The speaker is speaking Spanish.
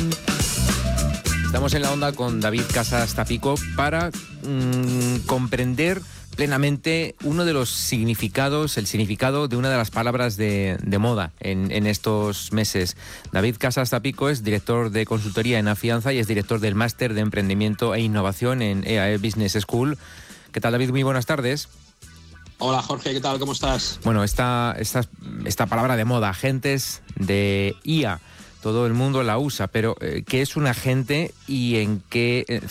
Estamos en la onda con David Casas Tapico para comprender plenamente uno de los significados, el significado de una de las palabras de moda en estos meses. David Casas Tapico es director de consultoría en Afianza y es director del máster de emprendimiento e innovación en EAE Business School. ¿Qué tal, David? Muy buenas tardes. Hola, Jorge, ¿qué tal? ¿Cómo estás? Bueno, esta palabra de moda, agentes de IA, todo el mundo la usa, pero ¿qué es un agente y en qué